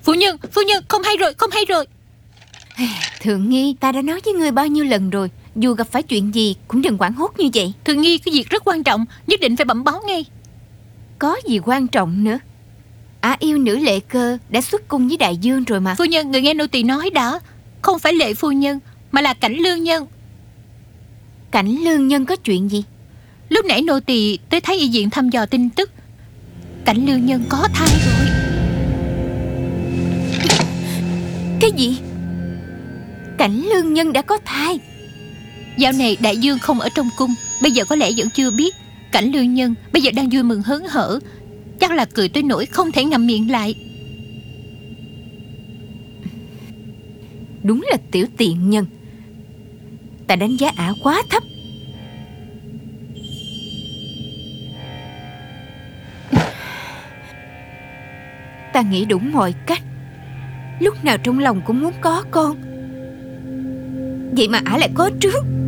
Phu nhân, không hay rồi, không hay rồi. Thượng Nghi, ta đã nói với ngươi bao nhiêu lần rồi, dù gặp phải chuyện gì cũng đừng hoảng hốt như vậy. Thượng Nghi có việc rất quan trọng, nhất định phải bẩm báo ngay. Có gì quan trọng nữa? Ả yêu nữ Lệ Cơ đã xuất cung với đại dương rồi mà. Phu nhân, người nghe nô tỳ nói đã, không phải Lệ phu nhân mà là Cảnh Lương Nhân. Cảnh Lương Nhân có chuyện gì? Lúc nãy nô tỳ tới Thái Y viện thăm dò tin tức, Cảnh Lương Nhân có thai rồi. Cái gì? Cảnh Lương Nhân đã có thai? Dạo này đại dương không ở trong cung, bây giờ có lẽ vẫn chưa biết. Cảnh Lương Nhân bây giờ đang vui mừng hớn hở, chắc là cười tới nỗi không thể ngậm miệng lại. Đúng là tiểu tiện nhân. Ta đánh giá Ả quá thấp. Ta nghĩ đủ mọi cách, lúc nào trong lòng cũng muốn có con, vậy mà Ả lại có trước.